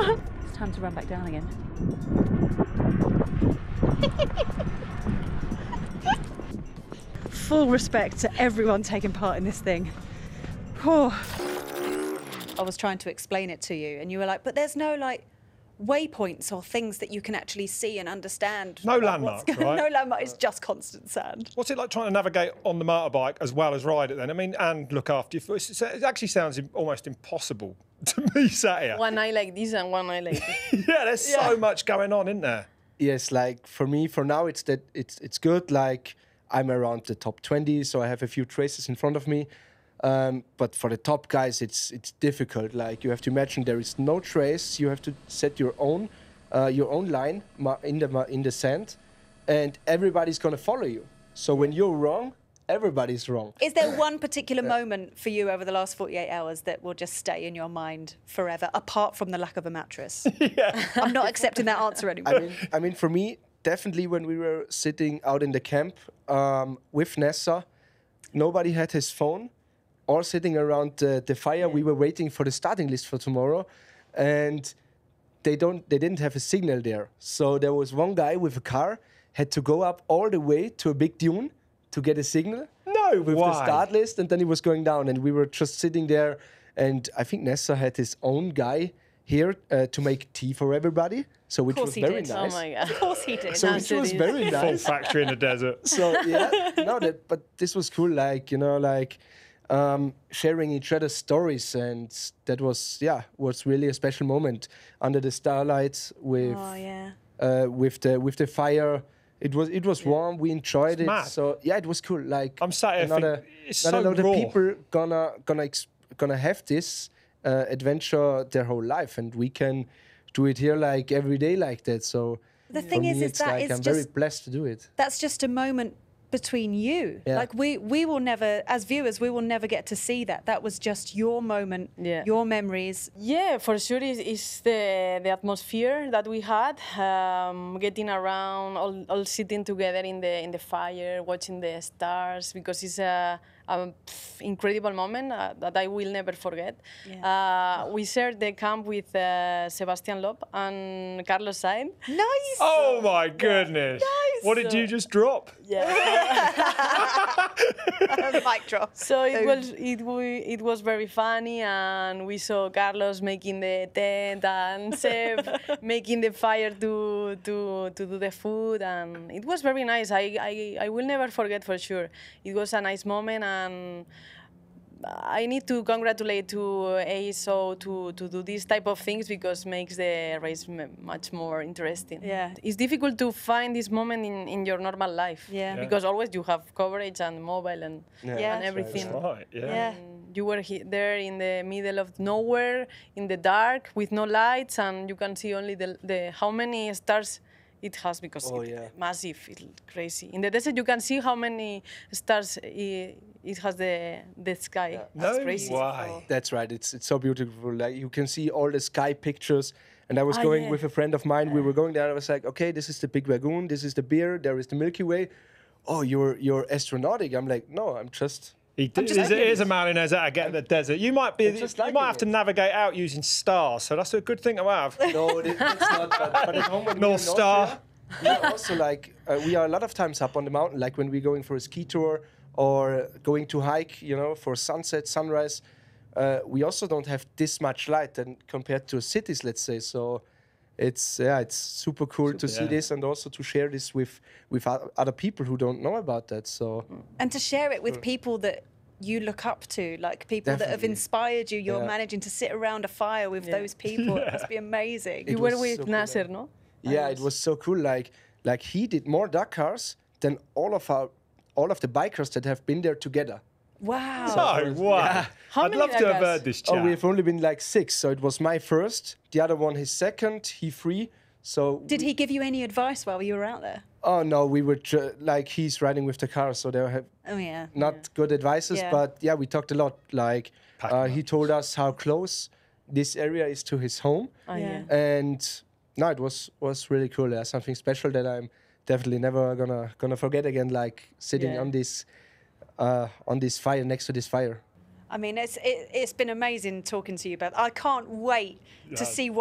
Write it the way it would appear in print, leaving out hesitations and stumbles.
It's time to run back down again. Full respect to everyone taking part in this thing. Oh. I was trying to explain it to you, and you were like, but there's no, like, waypoints or things that you can actually see and understand. No landmarks, right? No landmark, it's just constant sand. What's it like trying to navigate on the motorbike as well as ride it then? I mean, and look after your foot. It actually sounds almost impossible to me sat here. One eye like this and one eye like this. Yeah, there's so much going on, isn't there? Yes, like for me, for now, it's good. Like I'm around the top 20, so I have a few traces in front of me. But for the top guys, it's difficult. Like you have to imagine there is no trace. You have to set your own line in the sand, and everybody's gonna follow you. So when you're wrong, everybody's wrong. Is there one particular moment for you over the last 48 hours that will just stay in your mind forever, apart from the lack of a mattress? Yeah. I'm not accepting that answer anymore. I mean, for me, definitely when we were sitting out in the camp with Nessa, nobody had his phone. All sitting around the fire, we were waiting for the starting list for tomorrow, and they didn't have a signal there. So there was one guy with a car, had to go up all the way to a big dune to get a signal. No with way. the start list, and then he was going down, and we were just sitting there. And I think Nessa had his own guy here to make tea for everybody, so which was very nice. Oh my God. Of course he did. So which was very Full nice. factory in the desert. So yeah, but this was cool. Like sharing each other's stories, and that was really a special moment under the starlight with with the fire. It was warm. We enjoyed it. Mad. So yeah, it was cool. Like I'm sat here thinking, it's so not a lot raw. of people gonna have this adventure their whole life, and we can do it here like every day like that. So The thing for is me, it's that like it's I'm just very blessed to do it. that's just a moment between you. Yeah. Like we will never, as viewers, we will never get to see that. That was just your moment, your memories. Yeah, for sure, it's the atmosphere that we had, getting around, all sitting together in the fire, watching the stars, because it's a incredible moment that I will never forget. Yeah. We shared the camp with Sebastian Loeb and Carlos Sainz. Nice. Oh my goodness. Nice. What did you just drop? Mic drop. So it was very funny, and we saw Carlos making the tent and Seb making the fire to do the food, and it was very nice. I will never forget for sure. It was a nice moment, and I need to congratulate to ASO to do these type of things, because makes the race much more interesting. Yeah. It's difficult to find this moment in your normal life. Yeah. Because always you have coverage and mobile and everything. That's right, Yeah. You were there in the middle of nowhere, in the dark, with no lights, and you can see only the how many stars it has, because it's massive, it's crazy. In the desert, you can see how many stars it has the sky. Yeah. That's No crazy. way. That's right. It's so beautiful. Like you can see all the sky pictures. And I was going with a friend of mine. We were going there. And I was like, okay, this is the Big Lagoon. This is the Bear. There is the Milky Way. Oh, you're astronautic. I'm like, no, I'm just. Here's a man who knows how to get in the desert. You might have to navigate out using stars, so that's a good thing to have. No, it's not. But at home when North Star. we are also like we are a lot of times up on the mountain, like when we're going for a ski tour or going to hike, for sunset, sunrise. We also don't have this much light compared to cities, let's say. So it's super cool to see this, and also to share this with other people who don't know about that. So And to share it with people that you look up to, like people that have inspired you. You're managing to sit around a fire with those people. It must be amazing. You were with Nasser, no? Yeah, it was so cool. Like he did more Dakars than all of the bikers that have been there together. Wow. Oh, wow. Yeah. How I'd many love to have Dakars? heard this chat. Oh, we've only been like 6, so it was my first, the other one his second, he 3. So Did he give you any advice while you were out there? Oh no, we were like he's riding with the car, so they have not good advices. Yeah. But yeah, we talked a lot. Like he told us how close this area is to his home, and no, it was really cool. There's something special that I'm definitely never gonna forget again. Like sitting on this fire, next to this fire. I mean, it's been amazing talking to you, Beth. I can't wait to see what